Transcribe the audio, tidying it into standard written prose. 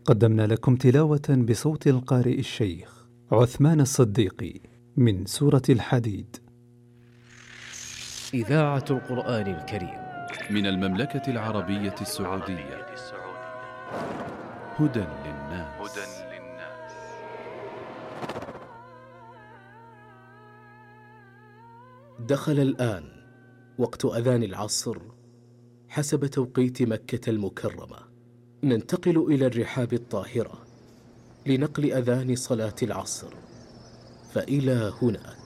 قدمنا لكم تلاوة بصوت القارئ الشيخ عثمان الصديقي من سورة الحديد. إذاعة القرآن الكريم من المملكة العربية السعودية. هدى للناس. دخل الآن وقت أذان العصر حسب توقيت مكة المكرمة. ننتقل إلى الرحاب الطاهرة لنقل أذان صلاة العصر، فإلى هنا